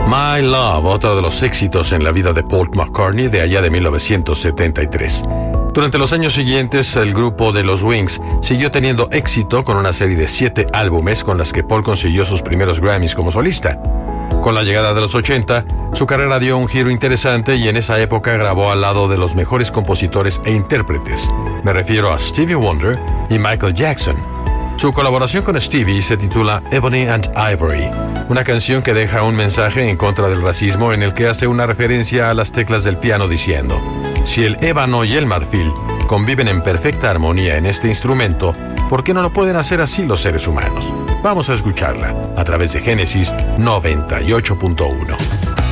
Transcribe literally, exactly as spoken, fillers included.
My Love, otro de los éxitos en la vida de Paul McCartney de allá de mil novecientos setenta y tres. Durante los años siguientes, el grupo de los Wings siguió teniendo éxito con una serie de siete álbumes con las que Paul consiguió sus primeros Grammys como solista. Con la llegada de los ochenta, su carrera dio un giro interesante y en esa época grabó al lado de los mejores compositores e intérpretes. Me refiero a Stevie Wonder y Michael Jackson. Su colaboración con Stevie se titula Ebony and Ivory, una canción que deja un mensaje en contra del racismo en el que hace una referencia a las teclas del piano diciendo: si el ébano y el marfil conviven en perfecta armonía en este instrumento, ¿por qué no lo pueden hacer así los seres humanos? Vamos a escucharla a través de Génesis noventa y ocho punto uno.